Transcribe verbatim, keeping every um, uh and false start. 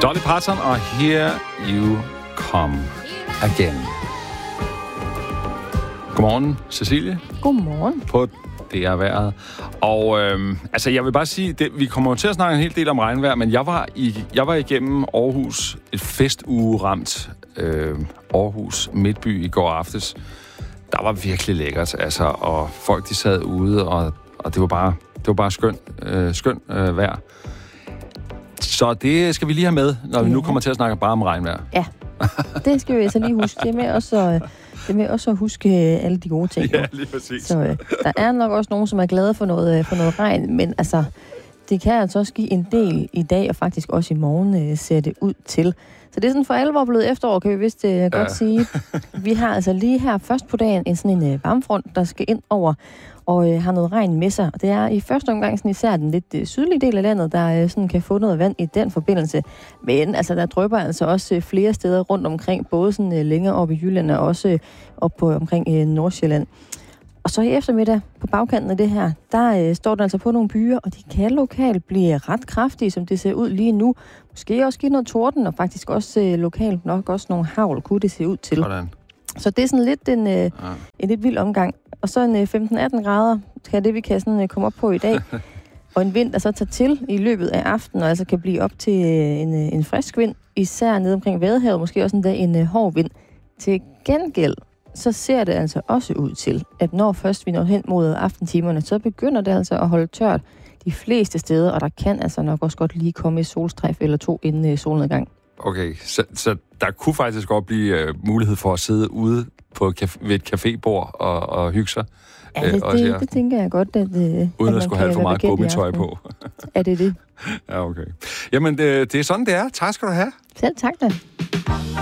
Dolly Parton og Here You Come Again. Godmorgen, Cecilie. Godmorgen. På det er vejret. Og øhm, altså, jeg vil bare sige, det, vi kommer til at snakke en hel del om regnvejr, men jeg var, i, jeg var igennem Aarhus, et festuge-ramt øh, Aarhus Midtby i går aftes. Der var virkelig lækkert, altså, og folk de sad ude, og, og det var bare, det var bare skønt, øh, skønt øh, vejr. Så det skal vi lige have med, når vi ja. nu kommer til at snakke bare om regnvejr. Ja, det skal vi altså lige huske. Det er med også, det er med også at huske alle de gode ting. Ja, lige præcis. Så øh, der er nok også nogen, som er glade for noget, for noget regn, men altså, det kan altså også give en del i dag, og faktisk også i morgen øh, ser det ud til. Så det er sådan for alvor blevet efterår, kan vi vist øh, godt ja. sige. Vi har altså lige her først på dagen en sådan en øh, varmfront, der skal ind over og øh, har noget regn med sig. Det er i første omgang sådan især den lidt øh, sydlige del af landet, der øh, sådan kan få noget vand i den forbindelse. Men altså, der drypper altså også øh, flere steder rundt omkring, både sådan øh, længere op i Jylland og også øh, op på omkring øh, Nordsjælland. Og så i eftermiddag, på bagkanten af det her, der øh, står der altså på nogle byer, og de kan lokalt blive ret kraftige, som det ser ud lige nu. Måske også give noget torden, og faktisk også øh, lokalt nok også nogle hagl, kunne det se ud til. Sådan. Så det er sådan lidt en, øh, ja. en lidt vild omgang. Og så en øh, femten atten grader, kan det vi kan sådan, øh, komme op på i dag. Og en vind, der så tager til i løbet af aftenen, og altså kan blive op til øh, en, øh, en frisk vind, især nede omkring Vadehavet, måske også en dag en øh, hård vind. Til gengæld, så ser det altså også ud til, at når først vi når hen mod aftentimerne, så begynder det altså at holde tørt de fleste steder, og der kan altså nok også godt lige komme et solstrejf eller to inden øh, solnedgang. Okay, så, så der kunne faktisk godt blive uh, mulighed for at sidde ude på caf- ved et cafébord og, og hygge sig. Ja, det, uh, det, det tænker jeg godt, at uden at, at skulle have for meget gummitøj på. Er det det? Ja, okay. Jamen, det, det er sådan, det er. Tak skal du have. Selv tak da.